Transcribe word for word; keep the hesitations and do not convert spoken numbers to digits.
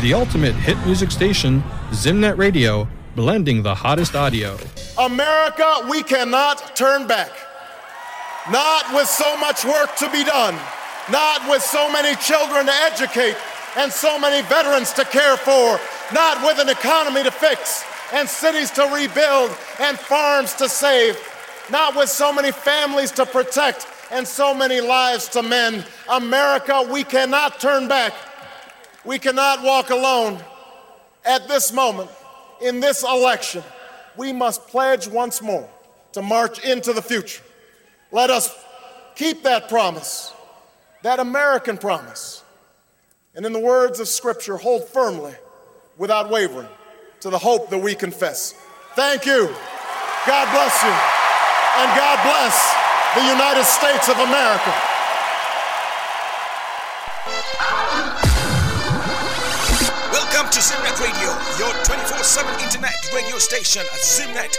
The ultimate hit music station, Zimnet Radio, blending the hottest audio. America, we cannot turn back. Not with so much work to be done. Not with so many children to educate and so many veterans to care for. Not with an economy to fix and cities to rebuild and farms to save. Not with so many families to protect and so many lives to mend. America, we cannot turn back. We cannot walk alone. At this moment, in this election, we must pledge once more to march into the future. Let us keep that promise, that American promise, and in the words of Scripture, hold firmly, without wavering, to the hope that we confess. Thank you. God bless you. And God bless the United States of America. Welcome to Zimnet Radio, your twenty-four seven internet radio station at zimnet